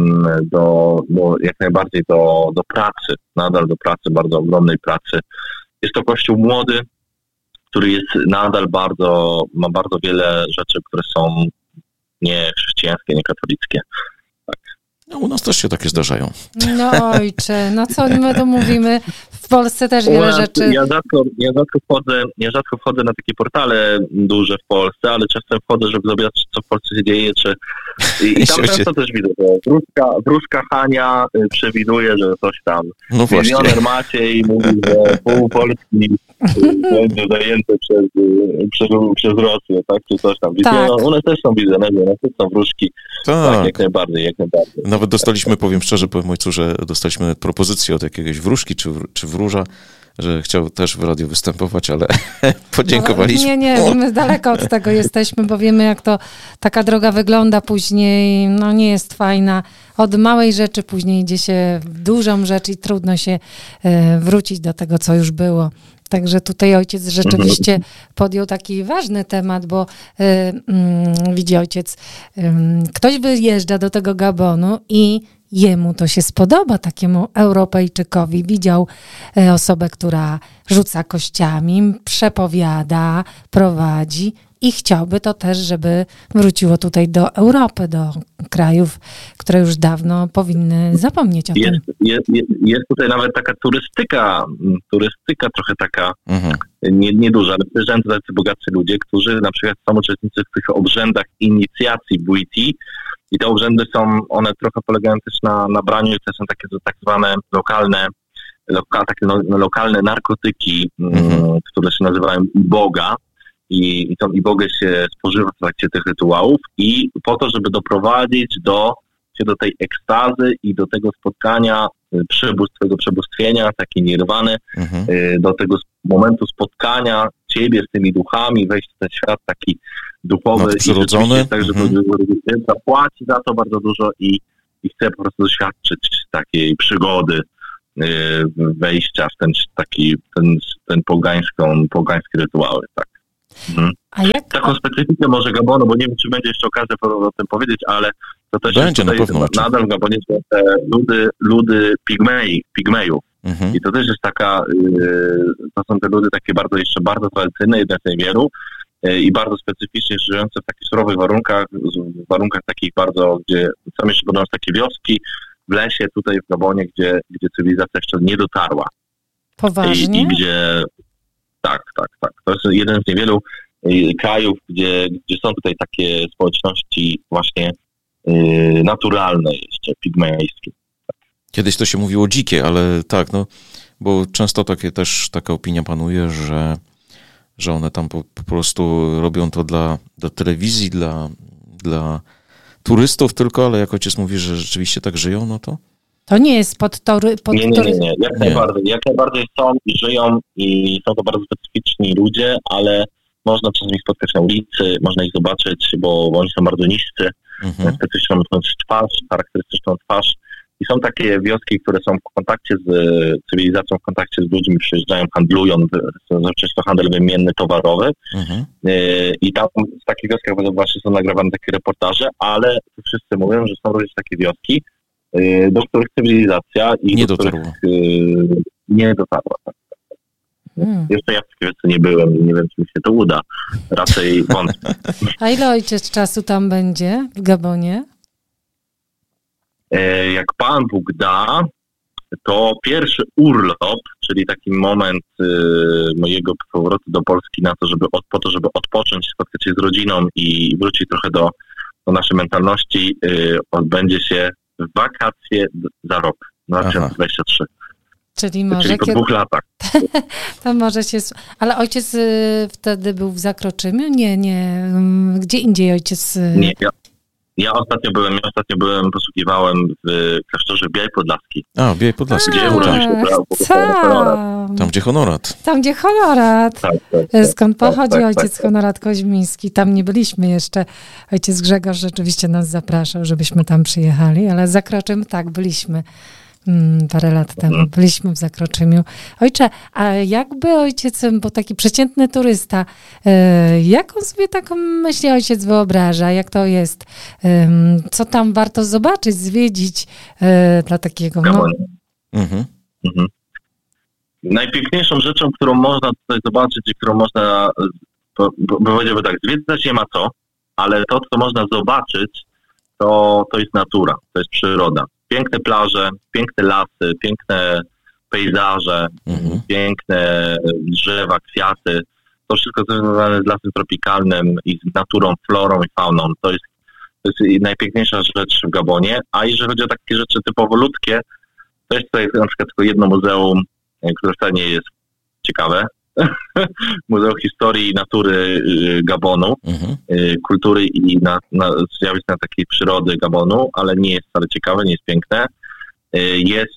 jak najbardziej do pracy, nadal do pracy, bardzo ogromnej pracy. Jest to kościół młody, który jest nadal ma bardzo wiele rzeczy, które są nie chrześcijańskie, nie katolickie. Tak. No, u nas też się takie zdarzają. No ojcze, no co my tu mówimy? W Polsce też wiele rzeczy. Ja rzadko wchodzę na takie portale duże w Polsce, ale czasem wchodzę, żeby zobaczyć, co w Polsce się dzieje. I tam często też widzę, że wróżka Hania przewiduje, że coś tam. No milioner Maciej mówi, że pół Polski będzie zajęte przez Rosję, tak? Czy coś tam. Tak. No, one też są wizjonerzy, one też są wróżki. Tak, jak najbardziej. Nawet dostaliśmy, powiem szczerze, powiem ojcu, że dostaliśmy propozycję od jakiegoś wróżki czy wróża, że chciał też w radiu występować, ale podziękowaliśmy. Nie, my z daleka od tego jesteśmy, bo wiemy, jak to taka droga wygląda później, no nie jest fajna. Od małej rzeczy później idzie się w dużą rzecz i trudno się wrócić do tego, co już było. Także tutaj ojciec rzeczywiście podjął taki ważny temat, bo widzi ojciec, ktoś wyjeżdża do tego Gabonu i jemu to się spodoba, takiemu Europejczykowi. Widział osobę, która rzuca kościami, przepowiada, prowadzi i chciałby to też, żeby wróciło tutaj do Europy, do krajów, które już dawno powinny zapomnieć o tym. Jest tutaj nawet taka turystyka trochę taka, nieduża, ale przyjeżdżają tutaj tacy bogacy ludzie, którzy na przykład są uczestnicy w tych obrzędach inicjacji Bwiti i te obrzędy one trochę polegają też na braniu, to są takie tak zwane lokalne narkotyki, które się nazywają iboga. I tą ibogę się spożywa w trakcie tych rytuałów i po to, żeby doprowadzić do się do tej ekstazy i do tego spotkania, twojego przebóstwienia, takiej nirwany, do tego momentu spotkania ciebie z tymi duchami, wejść w ten świat taki duchowy nadprzyrodzony. I tak, że zapłaci za to bardzo dużo i chce po prostu doświadczyć takiej przygody, wejścia w ten pogańskie rytuały, tak. A jak... Taką specyfikę może Gabonu, bo nie wiem, czy będzie jeszcze okazja o tym powiedzieć, ale to też będzie, na pewno. Nadal w Gabonie są te ludy pigmejów. I to też jest to są te ludy takie bardzo tradycyjne, jedne z niewielu i bardzo specyficznie żyjące w takich surowych warunkach takich bardzo, gdzie są jeszcze będą takie wioski w lesie tutaj w Gabonie, gdzie cywilizacja jeszcze nie dotarła. Poważnie? I gdzie... Tak. To jest jeden z niewielu krajów, gdzie są tutaj takie społeczności właśnie naturalne jeszcze, pigmejskie. Kiedyś to się mówiło dzikie, ale tak, bo często taka opinia panuje, że one tam po prostu robią to dla telewizji, dla turystów tylko, ale jak ojciec mówi, że rzeczywiście tak żyją, no to... To nie jest Nie. Jak najbardziej są i żyją i są to bardzo specyficzni ludzie, ale można czasami spotkać na ulicy, można ich zobaczyć, bo oni są bardzo niscy, specyficzną charakterystyczną twarz. I są takie wioski, które są w kontakcie z cywilizacją, w kontakcie z ludźmi, przyjeżdżają, handlują, często handel wymienny, towarowy. I tam w takich wioskach właśnie są nagrywane takie reportaże, ale wszyscy mówią, że są również takie wioski, do których cywilizacja nie dotarła. Nie dotarła. Tak. Jeszcze ja w takiej wiosce nie byłem i nie wiem, czy mi się to uda. Raczej wątpię. A ile ojciec czasu tam będzie w Gabonie? Jak Pan Bóg da, to pierwszy urlop, czyli taki moment mojego powrotu do Polski na to, żeby odpocząć, spotkać się z rodziną i wrócić trochę do naszej mentalności, odbędzie się w wakacje za rok, 2023. Czyli może po 2 latach. To może się... Ale ojciec wtedy był w Zakroczymiu? Nie. Gdzie indziej ojciec... Nie, ja ostatnio posługiwałem w klasztorze Białej Podlaskiej. Białej Podlaskiej. Tam, gdzie honorat. Tam, gdzie honorat. Tak, skąd pochodzi ojciec Honorat Koźmiński. Tam nie byliśmy jeszcze. Ojciec Grzegorz rzeczywiście nas zapraszał, żebyśmy tam przyjechali, ale Zakroczym byliśmy. Parę lat temu byliśmy w Zakroczymiu. Ojcze, a jakby ojciec, bo taki przeciętny turysta, jaką sobie taką myśli ojciec wyobraża? Jak to jest? Co tam warto zobaczyć, zwiedzić dla takiego... Najpiękniejszą rzeczą, którą można tutaj zobaczyć i którą można, powiedziałbym tak, zwiedzać nie ma co, ale to, co można zobaczyć, to jest natura, to jest przyroda. Piękne plaże, piękne lasy, piękne pejzaże, piękne drzewa, kwiaty. To wszystko związane z lasem tropikalnym i z naturą, florą i fauną. To jest najpiękniejsza rzecz w Gabonie. A jeżeli chodzi o takie rzeczy typowo ludzkie, to jest tutaj na przykład tylko jedno muzeum, które wcale nie jest ciekawe. Muzeum Historii i Natury Gabonu, kultury i zjawisk na takiej przyrody Gabonu, ale nie jest wcale ciekawe, nie jest piękne. Jest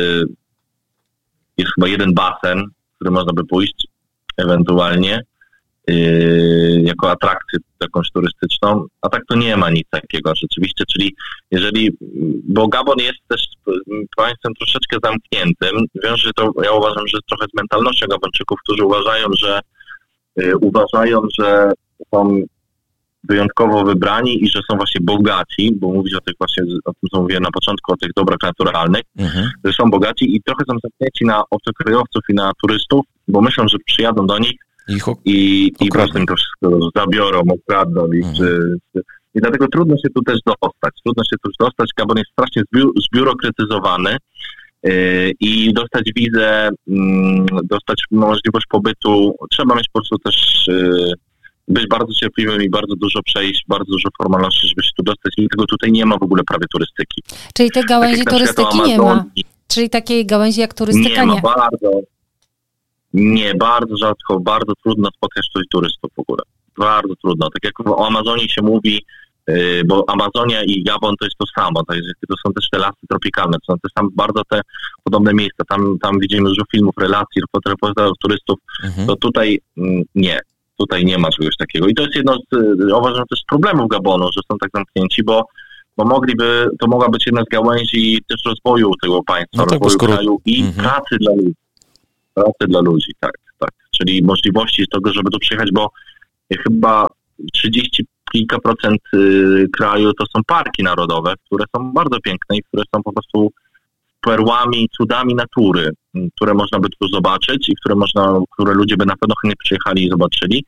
chyba jeden basen, w który można by pójść ewentualnie jako atrakcję jakąś turystyczną, a tak to nie ma nic takiego rzeczywiście, czyli bo Gabon jest też państwem troszeczkę zamkniętym, wiąże to, ja uważam, że trochę z mentalnością Gabończyków, którzy uważają, że są wyjątkowo wybrani i że są właśnie bogaci, bo mówić o tym, co mówiłem na początku, o tych dobrach naturalnych, że są bogaci i trochę są zamknięci na obcokrajowców i na turystów, bo myślą, że przyjadą do nich i po prostu to wszystko zabiorą, okradną. I dlatego trudno się tu też dostać. Gabon jest strasznie zbiurokratyzowany i dostać wizę, dostać możliwość pobytu. Trzeba mieć po prostu też być bardzo cierpliwym i bardzo dużo przejść, bardzo dużo formalności, żeby się tu dostać. I tego tutaj nie ma w ogóle prawie turystyki. Czyli tej gałęzi tak turystyki nie ma? Czyli takiej gałęzi jak turystyka nie ma? Bardzo rzadko, bardzo trudno spotkać tutaj turystów w ogóle. Bardzo trudno. Tak jak o Amazonii się mówi, bo Amazonia i Gabon to jest to samo, to są też te lasy tropikalne, to są te same bardzo te podobne miejsca, tam widzimy dużo filmów, relacji, reportażów turystów, to tutaj nie ma czegoś takiego i to jest jedno uważam też problemów Gabonu, że są tak zamknięci, bo to mogła być jedna z gałęzi też rozwoju tego państwa, rozwoju kraju i pracy dla ludzi, tak, czyli możliwości tego, żeby tu przyjechać, bo chyba 30 kilka procent kraju to są parki narodowe, które są bardzo piękne i które są po prostu perłami, cudami natury, które można by tu zobaczyć i które ludzie by na pewno chętnie przyjechali i zobaczyli,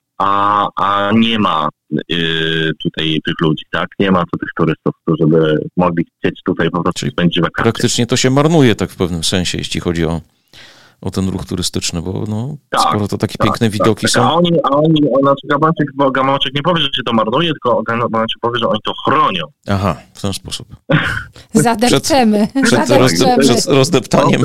a nie ma tutaj tych ludzi, tak? Nie ma tu tych turystów, którzy by mogli chcieć tutaj po prostu spędzić wakacje. Praktycznie to się marnuje tak w pewnym sensie, jeśli chodzi o ten ruch turystyczny, bo skoro to takie piękne widoki są. Gamoczek nie powie, że się to marnuje, tylko Gamoczek powie, że oni to chronią. Aha, w ten sposób. Zadepczemy. Przed rozdeptaniem.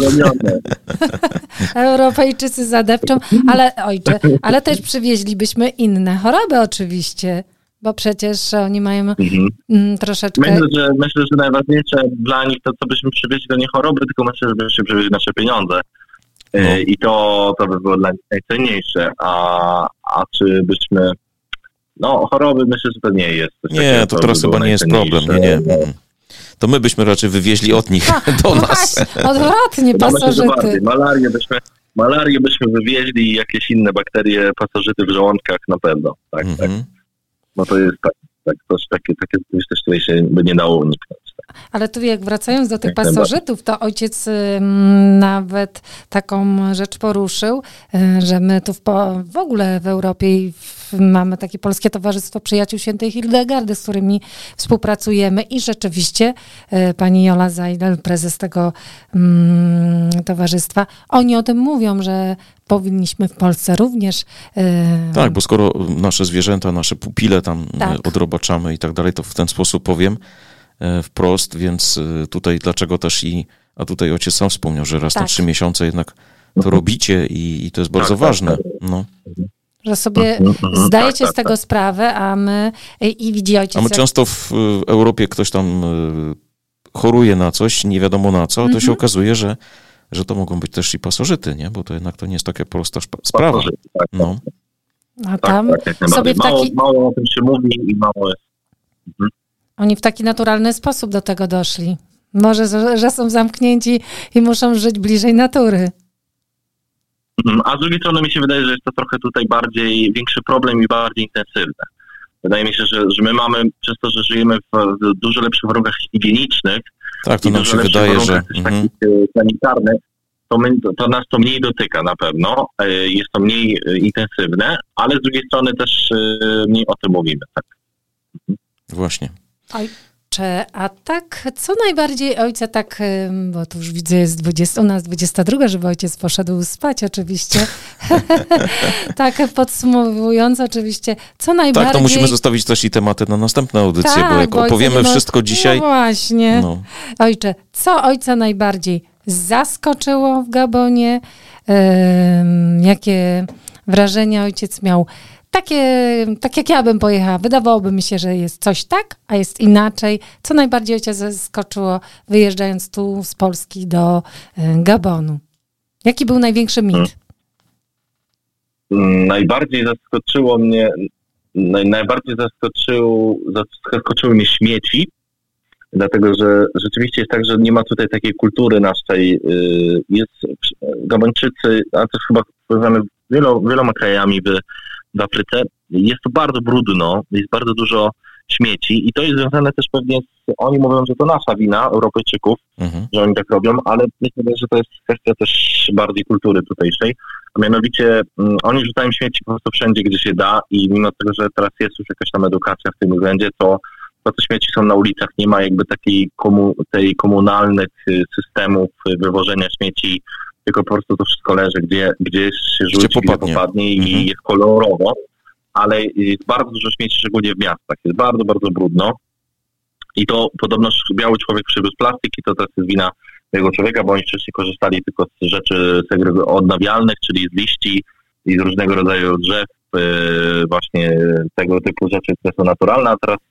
Europejczycy zadepczą, ale też przywieźlibyśmy inne choroby oczywiście, bo przecież oni mają troszeczkę... Myślę, że najważniejsze dla nich to, co byśmy przywieźli, to nie choroby, tylko myślę, że byśmy przywieźli nasze pieniądze. I to by było dla nich najcenniejsze, a czy byśmy... choroby myślę, że to nie jest. Nie, to teraz chyba nie jest problem, nie. To my byśmy raczej wywieźli od nich do nas. Odwrotnie, pasożyty. Malarię byśmy wywieźli i jakieś inne bakterie, pasożyty w żołądkach na pewno, tak. No to jest to jest takie coś, której się by nie dało uniknąć. Ale tu jak wracając do tych pasożytów, to ojciec nawet taką rzecz poruszył, że my tu w ogóle w Europie mamy takie Polskie Towarzystwo Przyjaciół Świętej Hildegardy, z którymi współpracujemy i rzeczywiście pani Jola Zajdel, prezes tego towarzystwa, oni o tym mówią, że powinniśmy w Polsce również... Tak, bo skoro nasze zwierzęta, nasze pupile tam odrobaczamy i tak dalej, to w ten sposób powiem wprost, więc tutaj dlaczego też a tutaj ojciec sam wspomniał, że raz na 3 miesiące jednak to robicie i to jest bardzo ważne. No. Że sobie zdajecie z tego sprawę, a my i widzi ojciec... A my często w Europie ktoś tam choruje na coś, nie wiadomo na co, to się okazuje, że to mogą być też i pasożyty, nie? Bo to jednak to nie jest taka prosta sprawa. No. A tam sobie mało o tym się mówi i mało jest. Oni w taki naturalny sposób do tego doszli. Może, że są zamknięci i muszą żyć bliżej natury. A z drugiej strony mi się wydaje, że jest to trochę tutaj większy problem i bardziej intensywne. Wydaje mi się, że my mamy, przez to, że żyjemy w dużo lepszych warunkach higienicznych, tak, to nam się wydaje, że takich sanitarnych, to nas to mniej dotyka na pewno, jest to mniej intensywne, ale z drugiej strony też mniej o tym mówimy. Tak. Właśnie. Ojcze, a tak, co najbardziej ojca tak, bo tu już widzę jest u nas 22, żeby ojciec poszedł spać oczywiście, tak podsumowując oczywiście, co najbardziej... Tak, to musimy zostawić też i tematy na następne audycje, bo jak opowiemy wszystko dzisiaj... No właśnie. No. Ojcze, co ojca najbardziej zaskoczyło w Gabonie? Jakie wrażenia ojciec miał? Tak jak ja bym pojechała. Wydawałoby mi się, że jest coś tak, a jest inaczej. Co najbardziej ojciec zaskoczyło, wyjeżdżając tu z Polski do Gabonu? Jaki był największy mit? Najbardziej zaskoczyło mnie, zaskoczyły mnie śmieci, dlatego że rzeczywiście jest tak, że nie ma tutaj takiej kultury naszej. Gabończycy, a też chyba wpływamy wieloma krajami w Afryce, jest to bardzo brudno, jest bardzo dużo śmieci i to jest związane też pewnie oni mówią, że to nasza wina, Europejczyków, że oni tak robią, ale myślę, że to jest kwestia też bardziej kultury tutejszej, a mianowicie oni rzucają śmieci po prostu wszędzie, gdzie się da i mimo tego, że teraz jest już jakaś tam edukacja w tym względzie, to te śmieci są na ulicach, nie ma jakby tej komunalnych systemów wywożenia śmieci, tylko po prostu to wszystko leży, gdzie się rzuci, gdzie popadnie i jest kolorowo, ale jest bardzo dużo śmieci, szczególnie w miastach. Jest bardzo, bardzo brudno i to podobno biały człowiek przywiózł plastik i to też jest wina tego człowieka, bo oni wcześniej korzystali tylko z rzeczy odnawialnych, czyli z liści i z różnego rodzaju drzew, właśnie tego typu rzeczy, które są naturalne, a teraz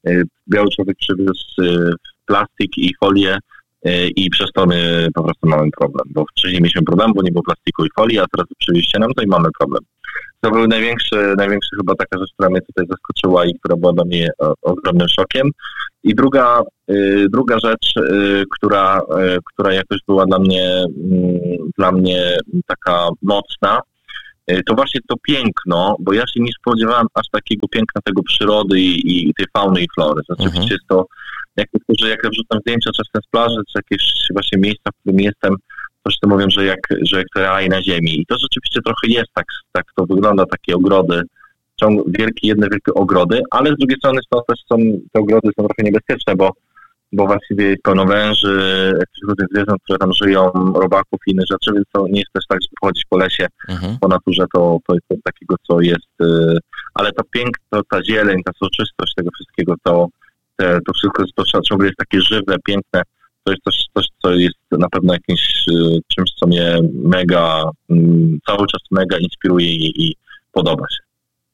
Biały człowiek przywiózł plastik i folię i przez to my po prostu mamy problem, bo wcześniej mieliśmy problem, bo nie było plastiku i folii, a teraz przywieźliście nam to i mamy problem. To był największy chyba taka rzecz, która mnie tutaj zaskoczyła i która była dla mnie ogromnym szokiem. I druga rzecz, która jakoś była dla mnie taka mocna, to właśnie to piękno, bo ja się nie spodziewałem aż takiego piękna tego przyrody i tej fauny i flory. Oczywiście jest to, jak wrzucam zdjęcia czasem z plaży, czy jakieś właśnie miejsca, w którym jestem, to mówią, że jak raj na ziemi. I to rzeczywiście trochę jest tak to wygląda, takie ogrody, jedne wielkie ogrody, ale z drugiej strony te ogrody są trochę niebezpieczne, bo właściwie jest pełno węży, jakichś różnych zwierząt, które tam żyją, robaków i innych rzeczy, więc to nie jest też tak, że pochodzić po lesie, po naturze, to jest coś takiego, co jest, ale to piękno, ta zieleń, ta soczystość tego wszystkiego, to wszystko ciągle jest takie żywe, piękne, to jest coś, co jest na pewno jakimś czymś, co mnie cały czas mega inspiruje i podoba się.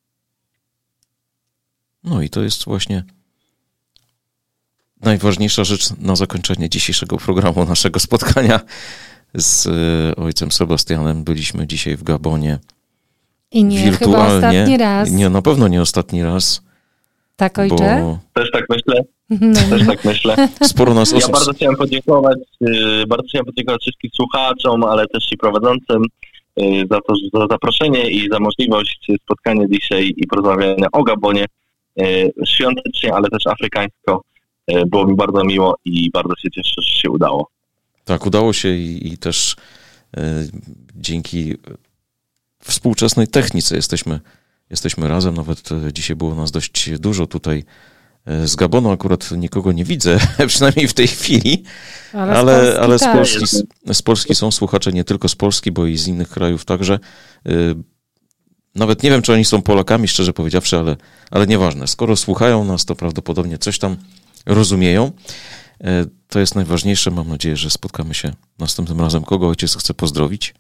No i to jest właśnie najważniejsza rzecz na zakończenie dzisiejszego programu, naszego spotkania z ojcem Sebastianem. Byliśmy dzisiaj w Gabonie. I nie wirtualnie. Chyba ostatni raz. Nie, na pewno nie ostatni raz. Tak, ojcze? Też tak myślę. Sporo nas osób... Ja bardzo chciałem podziękować wszystkim słuchaczom, ale też i prowadzącym za zaproszenie i za możliwość spotkania dzisiaj i porozmawiania o Gabonie świątecznie, ale też afrykańsko. Było mi bardzo miło i bardzo się cieszę, że się udało. Tak, udało się i też dzięki współczesnej technice jesteśmy razem. Nawet dzisiaj było nas dość dużo tutaj z Gabonu. Akurat nikogo nie widzę, przynajmniej w tej chwili, ale z Polski są słuchacze, nie tylko z Polski, bo i z innych krajów także. Nawet nie wiem, czy oni są Polakami, szczerze powiedziawszy, ale nieważne. Skoro słuchają nas, to prawdopodobnie coś tam rozumieją. To jest najważniejsze. Mam nadzieję, że spotkamy się następnym razem. Kogo ojciec chce pozdrowić?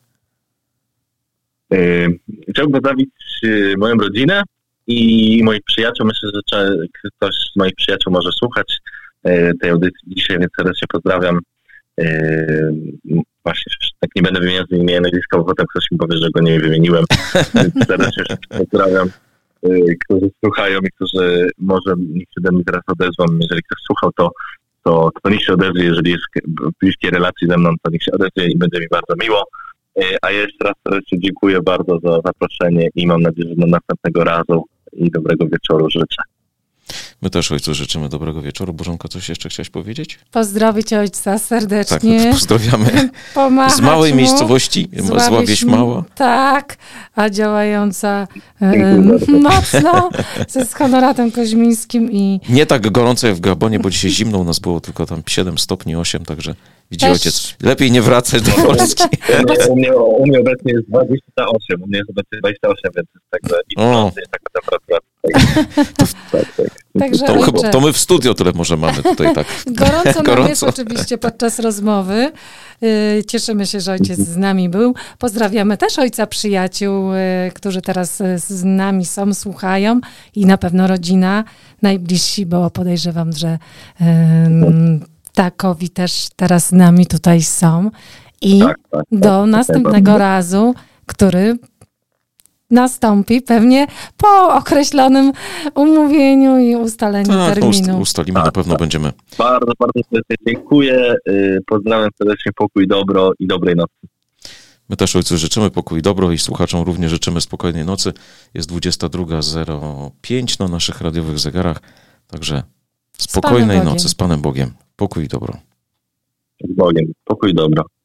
Chciałbym pozdrowić moją rodzinę i moich przyjaciół. Myślę, że ktoś z moich przyjaciół może słuchać tej audycji dzisiaj, więc serdecznie pozdrawiam. Właśnie, tak nie będę wymieniał imienia nazwiska, bo potem ktoś mi powie, że go nie wymieniłem. Więc serdecznie pozdrawiam, którzy słuchają i którzy może niech się do mnie teraz odezwą. Jeżeli ktoś słuchał, to niech się odezwie. Jeżeli jest w bliskiej relacji ze mną, to niech się odezwie i będzie mi bardzo miło. A ja jeszcze raz serdecznie dziękuję bardzo za zaproszenie i mam nadzieję, że do następnego razu i dobrego wieczoru życzę. My też ojcu życzymy dobrego wieczoru. Bożenko, coś jeszcze chciałaś powiedzieć? Pozdrowić ojca serdecznie. Tak, pozdrawiamy. Z małej miejscowości, z Ławieśmała. Tak, a działająca mocno z honoratem koźmińskim i... Nie tak gorąco jak w Gabonie, bo dzisiaj zimno u nas było tylko tam 7 stopni, 8, także widzi ojciec. Lepiej nie wracać do Polski. U mnie obecnie jest 28, u mnie jest obecnie 28, więc jest taka temperatura. Także to my w studio tyle może mamy tutaj tak. Gorąco nam jest oczywiście podczas rozmowy. Cieszymy się, że ojciec z nami był. Pozdrawiamy też ojca przyjaciół, którzy teraz z nami są, słuchają i na pewno rodzina najbliżsi, bo podejrzewam, że takowi też teraz z nami tutaj są. I do następnego razu, który nastąpi pewnie po określonym umówieniu i ustaleniu terminu. Ustalimy, na pewno będziemy. Bardzo, bardzo serdecznie dziękuję. Pozdrawiam serdecznie, pokój, dobro i dobrej nocy. My też ojcu życzymy pokój i dobro i słuchaczom również życzymy spokojnej nocy. Jest 22:05 na naszych radiowych zegarach, także spokojnej nocy z Panem Bogiem. Pokój i dobro. Z Bogiem. Pokój i dobro.